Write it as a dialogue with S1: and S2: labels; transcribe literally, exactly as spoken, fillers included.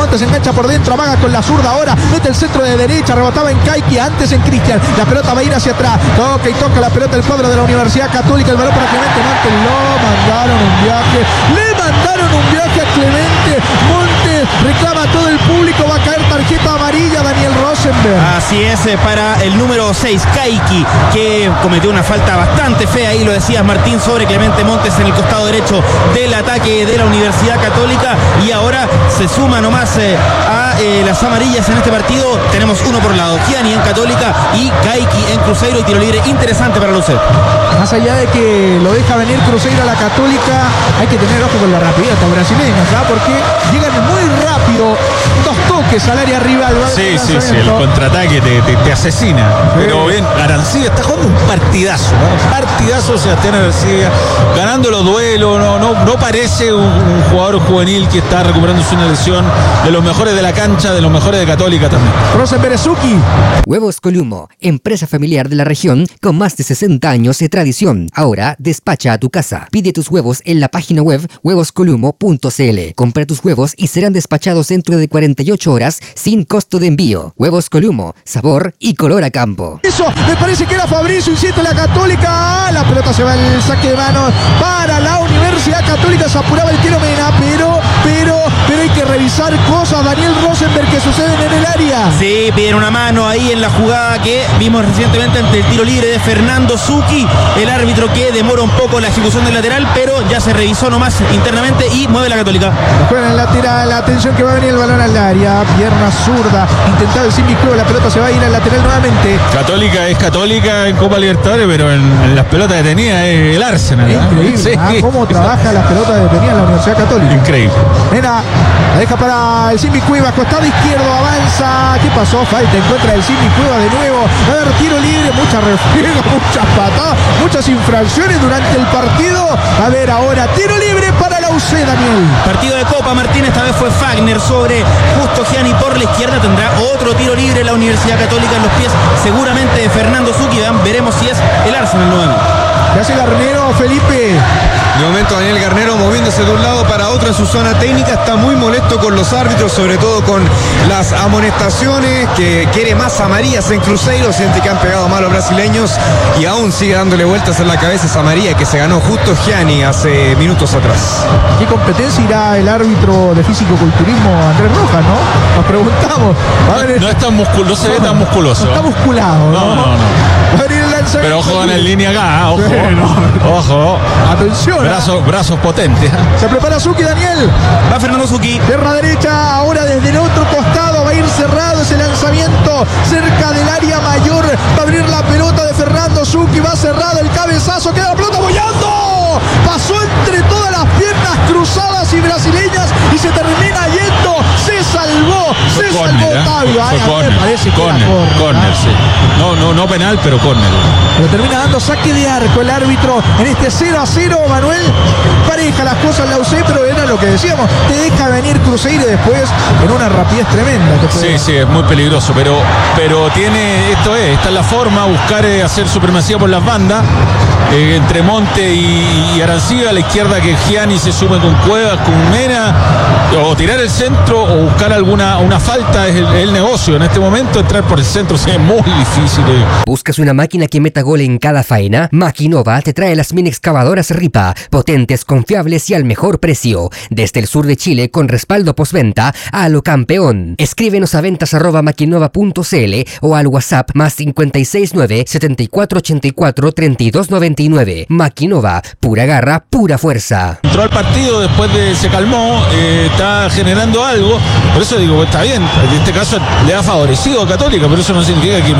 S1: Montes engancha por dentro, amaga con la zurda ahora, mete el centro de derecha, rebotaba en Kaiki, antes en Cristian, la pelota va a ir hacia atrás, toca y toca la pelota el cuadro de la Universidad Católica, el balón para Clemente Montes, lo mandaron un viaje, le mandaron un viaje a Clemente Montes, reclama todo el público, va a caer tarjeta amarilla Daniel Rosenberg.
S2: Así es, para el número seis, Kaiki, que cometió una falta bastante fea, ahí lo decías Martín, sobre Clemente Montes en el costado derecho del ataque de la Universidad Católica, y ahora se suma nomás eh, a eh, las amarillas en este partido. Tenemos uno por lado, Gianni en Católica y Kaiki en Cruzeiro, y tiro libre interesante para Lucet.
S1: Más allá de que lo deja venir Cruzeiro a la Católica, hay que tener ojo con la rapidez de estos brasileños, ¿sabes? Porque llegan muy rápido, dos toques al área rival.
S3: Sí, sí, sí, el contraataque te, te, te asesina. Sí. Pero bien, Arancibia está jugando un partidazo, ¿no? Partidazo Sebastián Arancibia, ganando los duelos, no, no, no parece un, un jugador juvenil que está recuperando una lesión, de los mejores de la cancha, de los mejores de Católica también.
S1: Rosenberg Suki.
S4: Huevos Columo, empresa familiar de la región con más de sesenta años de tradición. Ahora despacha a tu casa. Pide tus huevos en la página web huevos columo punto c l. Compra tus huevos y serán despachados dentro de cuarenta y ocho horas sin costo de envío. Huevos Columo, sabor y color a campo.
S1: Eso, me parece que era Fabricio, insiste la Católica. La pelota se va al saque de manos para la Universidad Católica. Se apuraba el tiro Mena, pero, pero, pero hay que revisar cosas, Daniel Rosenberg, que suceden en el área.
S2: Sí, piden una mano ahí en la jugada que vimos recientemente ante el tiro libre de Fernando Zucchi. El árbitro que demora un poco la ejecución del lateral, pero ya se revisó nomás internamente y mueve la Católica.
S1: Juega en el lateral, la atención que va a venir el balón al área, pierna zurda, intentado el Simicro, la pelota se va a ir al lateral nuevamente.
S3: Católica es Católica en Copa Libertadores, pero en, en las pelotas detenida es el Arsenal.
S1: Increíble,
S3: ¿eh? Sí.
S1: ¿Ah? Cómo trabaja las pelotas detenidas en la Universidad Católica.
S3: Increíble.
S1: Mena, la deja para el Simi Cueva, costado izquierdo, avanza. ¿Qué pasó? Falta en contra del Simi Cueva de nuevo. A ver, tiro libre, mucha refriega, muchas patadas, muchas infracciones durante el partido. A ver, ahora tiro libre para la U C, Daniel.
S2: Partido de Copa, Martín, esta vez fue Fagner sobre Justo Gianni por la izquierda. Tendrá otro tiro libre la Universidad Católica en los pies, seguramente de Fernando Zucchi. Veremos si es el Arsenal nuevamente.
S1: ¿Qué hace Garnero, Felipe?
S5: De momento Daniel Garnero moviéndose de un lado para otro en su zona técnica, está muy molesto con los árbitros, sobre todo con las amonestaciones, que quiere más amarillas en Cruzeiro, siente que han pegado mal los brasileños y aún sigue dándole vueltas en la cabeza esa amarilla que se ganó Justo Gianni hace minutos atrás.
S1: ¿Qué competencia irá el árbitro de físico-culturismo Andrés Rojas, no? Nos preguntamos.
S3: No, no, es tan musculoso, no se ve tan musculoso.
S1: No está musculado, ¿no?
S3: No, no, no.
S1: Va a venir el lanzamiento.
S3: Pero ojo en el línea acá, ojo.
S1: Sí, no.
S3: Ojo.
S1: Atención.
S3: Brazos, brazos potentes.
S1: Se prepara Zucchi, Daniel.
S2: Va Fernando Zucchi.
S1: Perra derecha, ahora desde el otro costado. Va a ir cerrado ese lanzamiento cerca del área mayor. Va a abrir la pelota de Fernando Zucchi. Va cerrado el cabezazo. Queda la pelota bollando. Pasó entre todas las piernas cruzadas y brasileñas y se termina yendo. Se salvó. Se
S3: Fue
S1: salvó
S3: corner,
S1: Octavio.
S3: ¿eh?
S1: Ay,
S3: Fue
S1: a mí me
S3: corner.
S1: parece que
S3: Corner,
S1: era corner,
S3: corner,
S1: ¿ah?
S3: sí. No, no, no penal, pero corner.
S1: Pero termina dando saque de arco el árbitro en este cero a cero, Manuel. Pareja las cosas la U C, pero era lo que decíamos. Te deja venir Cruzeiro y después en una rapidez tremenda.
S3: Sí, sí, es muy peligroso, pero, pero tiene, esto es, esta es la forma, buscar eh, hacer supremacía por las bandas, eh, entre Monte y, y Arancibia, a la izquierda que Gianni se sume con Cuevas, con Mena, o tirar el centro o buscar alguna una falta, es el, el negocio en este momento, entrar por el centro sí, es muy difícil. Eh.
S4: ¿Buscas una máquina que meta gol en cada faena? Maquinova te trae las mini excavadoras Ripa, potentes, confiables y al mejor precio. Desde el sur de Chile con respaldo postventa a lo campeón. Escríbenos a ventas arroba maquinova punto c l o al WhatsApp más cinco seis nueve, siete cuatro ocho cuatro, tres dos nueve nueve. Maquinova, pura garra, pura fuerza.
S3: Entró al partido, después de se calmó, eh, está generando algo, por eso digo, está bien, en este caso le ha favorecido a Católica, pero eso no significa que